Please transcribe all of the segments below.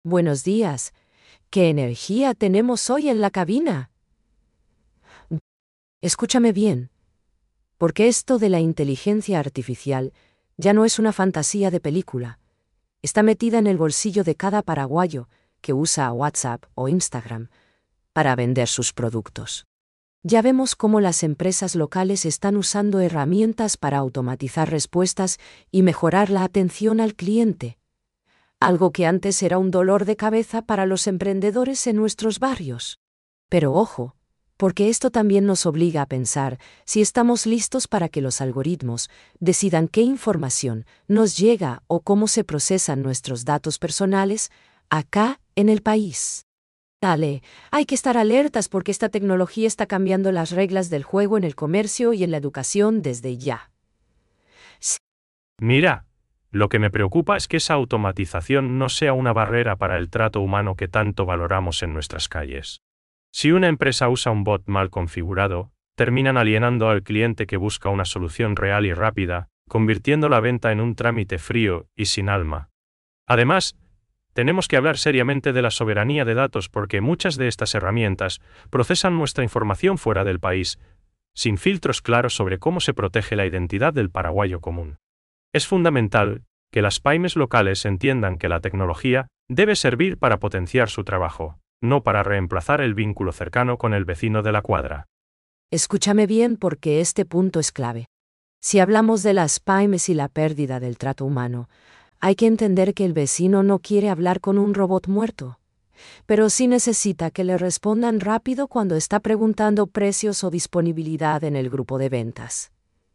Buenos días. ¿Qué energía tenemos hoy en la cabina? Escúchame bien, porque esto de la inteligencia artificial ya no es una fantasía de película. Está metida en el bolsillo de cada paraguayo que usa WhatsApp o Instagram para vender sus productos. Ya vemos cómo las empresas locales están usando herramientas para automatizar respuestas y mejorar la atención al cliente. Algo que antes era un dolor de cabeza para los emprendedores en nuestros barrios. Pero ojo, porque esto también nos obliga a pensar si estamos listos para que los algoritmos decidan qué información nos llega o cómo se procesan nuestros datos personales acá en el país. Dale, hay que estar alertas porque esta tecnología está cambiando las reglas del juego en el comercio y en la educación desde ya. Mira, lo que me preocupa es que esa automatización no sea una barrera para el trato humano que tanto valoramos en nuestras calles. Si una empresa usa un bot mal configurado, terminan alienando al cliente que busca una solución real y rápida, convirtiendo la venta en un trámite frío y sin alma. Además, tenemos que hablar seriamente de la soberanía de datos porque muchas de estas herramientas procesan nuestra información fuera del país, sin filtros claros sobre cómo se protege la identidad del paraguayo común. Es fundamental que las pymes locales entiendan que la tecnología debe servir para potenciar su trabajo, no para reemplazar el vínculo cercano con el vecino de la cuadra. Escúchame bien porque este punto es clave. Si hablamos de las pymes y la pérdida del trato humano, hay que entender que el vecino no quiere hablar con un robot muerto, pero sí necesita que le respondan rápido cuando está preguntando precios o disponibilidad en el grupo de ventas.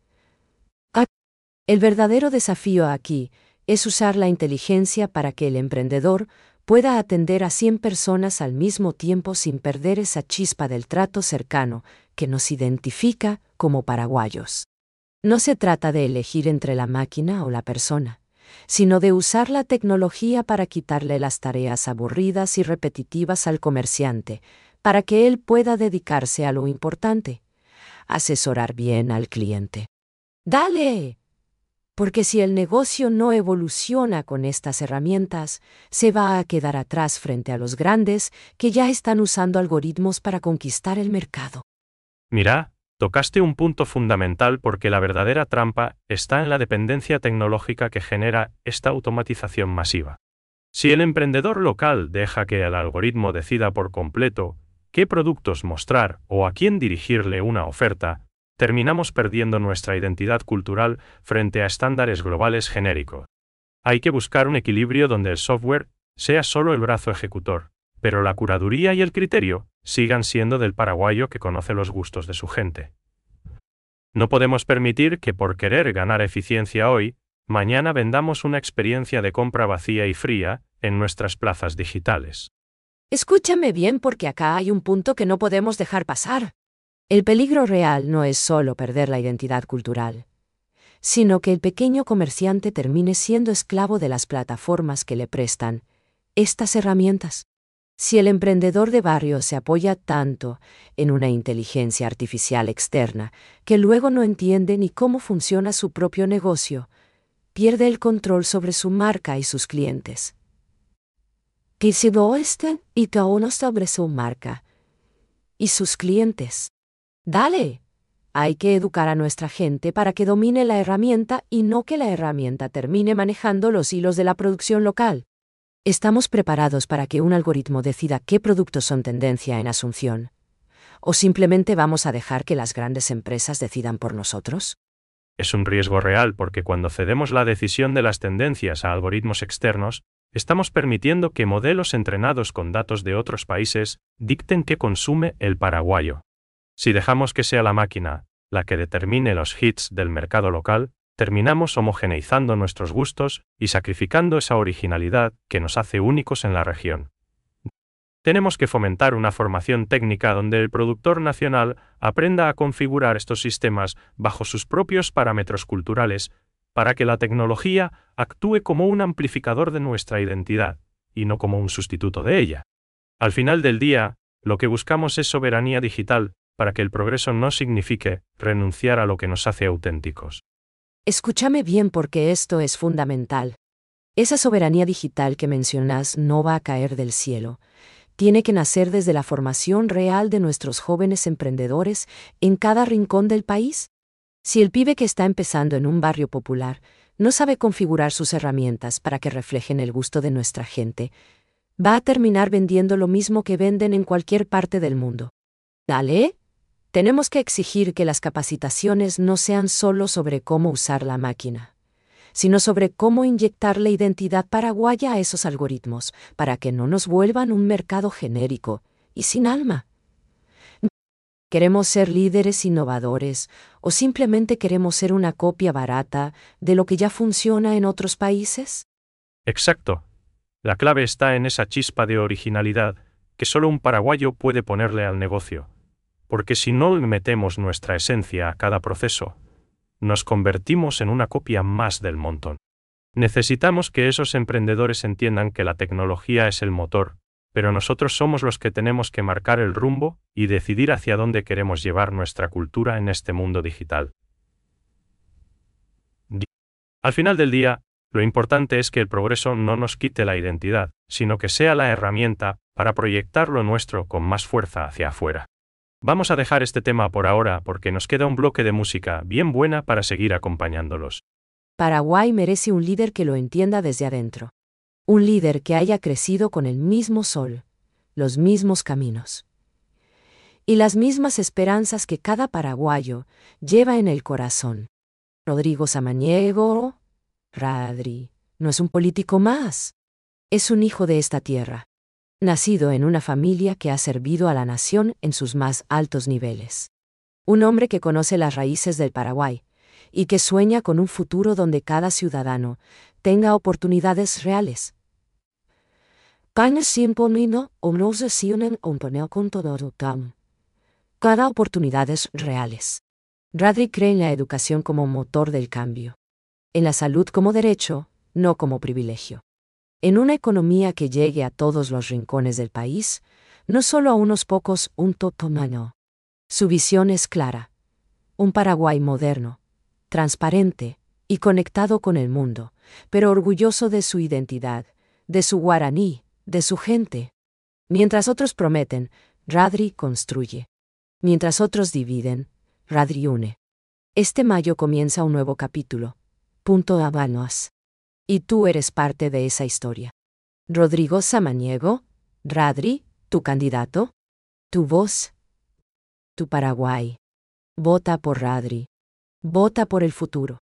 El verdadero desafío aquí es usar la inteligencia para que el emprendedor pueda atender a 100 personas al mismo tiempo sin perder esa chispa del trato cercano que nos identifica como paraguayos. No se trata de elegir entre la máquina o la persona, sino de usar la tecnología para quitarle las tareas aburridas y repetitivas al comerciante, para que él pueda dedicarse a lo importante, asesorar bien al cliente. ¡Dale! Porque si el negocio no evoluciona con estas herramientas, se va a quedar atrás frente a los grandes que ya están usando algoritmos para conquistar el mercado. Mira, tocaste un punto fundamental porque la verdadera trampa está en la dependencia tecnológica que genera esta automatización masiva. Si el emprendedor local deja que el algoritmo decida por completo qué productos mostrar o a quién dirigirle una oferta, terminamos perdiendo nuestra identidad cultural frente a estándares globales genéricos. Hay que buscar un equilibrio donde el software sea solo el brazo ejecutor, pero la curaduría y el criterio sigan siendo del paraguayo que conoce los gustos de su gente. No podemos permitir que por querer ganar eficiencia hoy, mañana vendamos una experiencia de compra vacía y fría en nuestras plazas digitales. Escúchame bien porque acá hay un punto que no podemos dejar pasar. El peligro real no es solo perder la identidad cultural, sino que el pequeño comerciante termine siendo esclavo de las plataformas que le prestan estas herramientas. Si el emprendedor de barrio se apoya tanto en una inteligencia artificial externa que luego no entiende ni cómo funciona su propio negocio, pierde el control sobre su marca y sus clientes. Que se estén y todo sobre su marca y sus clientes. Dale. Hay que educar a nuestra gente para que domine la herramienta y no que la herramienta termine manejando los hilos de la producción local. ¿Estamos preparados para que un algoritmo decida qué productos son tendencia en Asunción? ¿O simplemente vamos a dejar que las grandes empresas decidan por nosotros? Es un riesgo real porque cuando cedemos la decisión de las tendencias a algoritmos externos, estamos permitiendo que modelos entrenados con datos de otros países dicten qué consume el paraguayo. Si dejamos que sea la máquina la que determine los hits del mercado local, terminamos homogeneizando nuestros gustos y sacrificando esa originalidad que nos hace únicos en la región. Tenemos que fomentar una formación técnica donde el productor nacional aprenda a configurar estos sistemas bajo sus propios parámetros culturales para que la tecnología actúe como un amplificador de nuestra identidad y no como un sustituto de ella. Al final del día, lo que buscamos es soberanía digital para que el progreso no signifique renunciar a lo que nos hace auténticos. Escúchame bien porque esto es fundamental. Esa soberanía digital que mencionas no va a caer del cielo. Tiene que nacer desde la formación real de nuestros jóvenes emprendedores en cada rincón del país. Si el pibe que está empezando en un barrio popular no sabe configurar sus herramientas para que reflejen el gusto de nuestra gente, va a terminar vendiendo lo mismo que venden en cualquier parte del mundo. Dale. Tenemos que exigir que las capacitaciones no sean solo sobre cómo usar la máquina, sino sobre cómo inyectar la identidad paraguaya a esos algoritmos para que no nos vuelvan un mercado genérico y sin alma. ¿Queremos ser líderes innovadores o simplemente queremos ser una copia barata de lo que ya funciona en otros países? Exacto. La clave está en esa chispa de originalidad que solo un paraguayo puede ponerle al negocio. Porque si no le metemos nuestra esencia a cada proceso, nos convertimos en una copia más del montón. Necesitamos que esos emprendedores entiendan que la tecnología es el motor, pero nosotros somos los que tenemos que marcar el rumbo y decidir hacia dónde queremos llevar nuestra cultura en este mundo digital. Al final del día, lo importante es que el progreso no nos quite la identidad, sino que sea la herramienta para proyectar lo nuestro con más fuerza hacia afuera. Vamos a dejar este tema por ahora porque nos queda un bloque de música bien buena para seguir acompañándolos. Paraguay merece un líder que lo entienda desde adentro. Un líder que haya crecido con el mismo sol, los mismos caminos y las mismas esperanzas que cada paraguayo lleva en el corazón. Rodrigo Samaniego, Radri, no es un político más. Es un hijo de esta tierra, nacido en una familia que ha servido a la nación en sus más altos niveles. Un hombre que conoce las raíces del Paraguay y que sueña con un futuro donde cada ciudadano tenga oportunidades reales. Cada oportunidades reales. Radri cree en la educación como motor del cambio. En la salud como derecho, no como privilegio. En una economía que llegue a todos los rincones del país, no solo a unos pocos, un totomano. Su visión es clara. Un Paraguay moderno, transparente y conectado con el mundo, pero orgulloso de su identidad, de su guaraní, de su gente. Mientras otros prometen, Radri construye. Mientras otros dividen, Radri une. Este mayo comienza un nuevo capítulo. Punto Habanos. Y tú eres parte de esa historia. Rodrigo Samaniego, Radri, tu candidato, tu voz, tu Paraguay. Vota por Radri. Vota por el futuro.